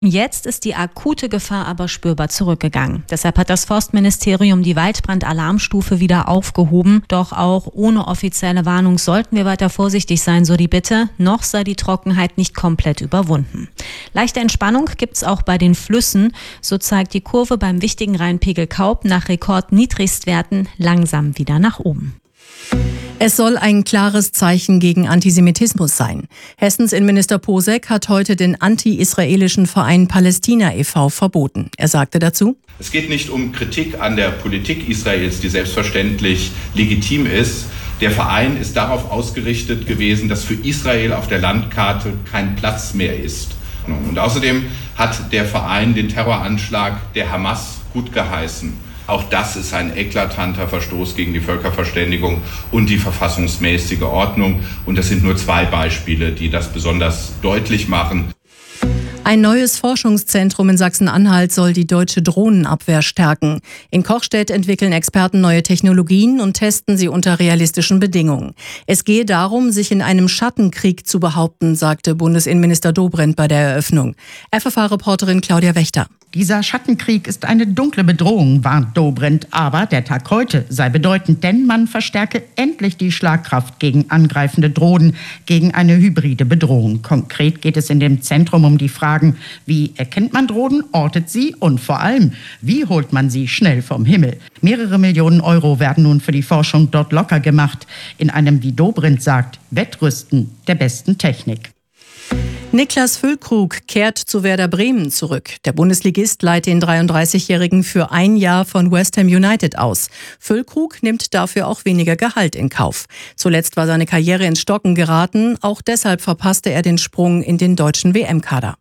Jetzt ist die akute Gefahr aber spürbar zurückgegangen. Deshalb hat das Forstministerium die Waldbrand-Alarmstufe wieder aufgehoben. Doch auch ohne offizielle Warnung sollten wir weiter vorsichtig sein, so die Bitte. Noch sei die Trockenheit nicht komplett überwunden. Leichte Entspannung gibt's auch bei den Flüssen. So zeigt die Kurve beim wichtigen Rheinpegel Kaup nach Rekordniedrigstwerten langsam wieder nach oben. Es soll ein klares Zeichen gegen Antisemitismus sein. Hessens Innenminister Posek hat heute den anti-israelischen Verein Palästina e.V. verboten. Er sagte dazu: Es geht nicht um Kritik an der Politik Israels, die selbstverständlich legitim ist. Der Verein ist darauf ausgerichtet gewesen, dass für Israel auf der Landkarte kein Platz mehr ist. Und außerdem hat der Verein den Terroranschlag der Hamas gutgeheißen. Auch das ist ein eklatanter Verstoß gegen die Völkerverständigung und die verfassungsmäßige Ordnung. Und das sind nur 2 Beispiele, die das besonders deutlich machen. Ein neues Forschungszentrum in Sachsen-Anhalt soll die deutsche Drohnenabwehr stärken. In Kochstedt entwickeln Experten neue Technologien und testen sie unter realistischen Bedingungen. Es gehe darum, sich in einem Schattenkrieg zu behaupten, sagte Bundesinnenminister Dobrindt bei der Eröffnung. FFH-Reporterin Claudia Wächter. Dieser Schattenkrieg ist eine dunkle Bedrohung, warnt Dobrindt. Aber der Tag heute sei bedeutend, denn man verstärke endlich die Schlagkraft gegen angreifende Drohnen, gegen eine hybride Bedrohung. Konkret geht es in dem Zentrum um die Fragen: Wie erkennt man Drohnen, ortet sie und vor allem, wie holt man sie schnell vom Himmel? Mehrere Millionen Euro werden nun für die Forschung dort locker gemacht. In einem, wie Dobrindt sagt, Wettrüsten der besten Technik. Niklas Füllkrug kehrt zu Werder Bremen zurück. Der Bundesligist leiht den 33-Jährigen für ein Jahr von West Ham United aus. Füllkrug nimmt dafür auch weniger Gehalt in Kauf. Zuletzt war seine Karriere ins Stocken geraten. Auch deshalb verpasste er den Sprung in den deutschen WM-Kader.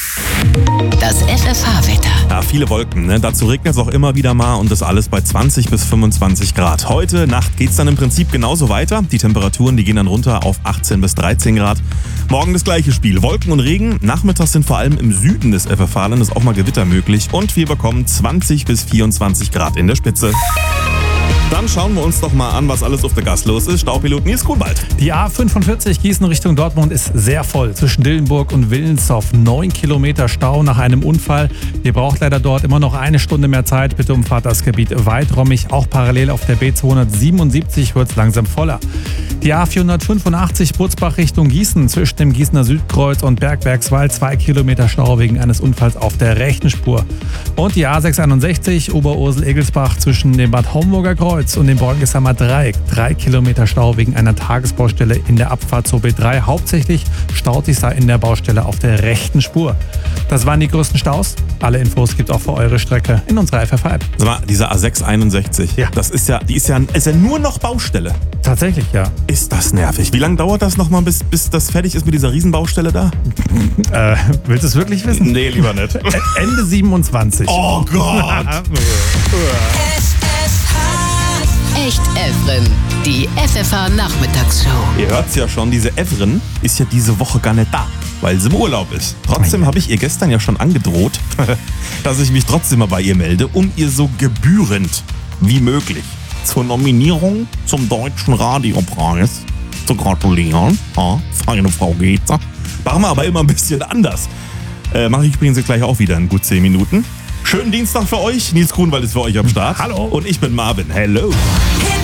Das FFH-Wetter. Ja, viele Wolken, ne? Dazu regnet es auch immer wieder mal und das alles bei 20 bis 25 Grad. Heute Nacht geht es dann im Prinzip genauso weiter. Die Temperaturen, die gehen dann runter auf 18 bis 13 Grad. Morgen das gleiche Spiel. Wolken und Regen. Nachmittags sind vor allem im Süden des FFH-Landes auch mal Gewitter möglich. Und wir bekommen 20 bis 24 Grad in der Spitze. Dann schauen wir uns doch mal an, was alles auf der Gas los ist. Staupilot Nils Grunwald. Die A45 Gießen Richtung Dortmund ist sehr voll. Zwischen Dillenburg und Wilnsdorf 9 Kilometer Stau nach einem Unfall. Ihr braucht leider dort immer noch 1 Stunde mehr Zeit. Bitte umfahrt das Gebiet weiträumig. Auch parallel auf der B277 wird es langsam voller. Die A485 Butzbach Richtung Gießen. Zwischen dem Gießener Südkreuz und Bergwerkswald 2 Kilometer Stau wegen eines Unfalls auf der rechten Spur. Und die A661 Oberursel-Egelsbach zwischen dem Bad Homburger Kreuz und dem Borkensheimer Dreieck. 3 Kilometer Stau wegen einer Tagesbaustelle in der Abfahrt zur B3. Hauptsächlich staut sich da in der Baustelle auf der rechten Spur. Das waren die größten Staus. Alle Infos gibt auch für eure Strecke in unserer FFH-App. Sag mal, diese A661, Ja. Das ist ja nur noch Baustelle. Tatsächlich, ja. Ist das nervig. Wie lange dauert das nochmal, bis das fertig ist mit dieser Riesenbaustelle da? Willst du es wirklich wissen? Nee, lieber nicht. Ende 27. Oh Gott! Echt Evren, die FFH-Nachmittagsshow. Ihr hört's ja schon, diese Evren ist ja diese Woche gar nicht da, weil sie im Urlaub ist. Trotzdem habe ich ihr gestern ja schon angedroht, dass ich mich trotzdem mal bei ihr melde, um ihr so gebührend wie möglich zur Nominierung zum Deutschen Radiopreis zu gratulieren. Feine Frau Geetzer. Machen wir aber immer ein bisschen anders. Mache ich übrigens gleich auch wieder in gut 10 Minuten. Schönen Dienstag für euch. Nils Grunwald ist für euch am Start. Hallo. Und ich bin Marvin. Hello.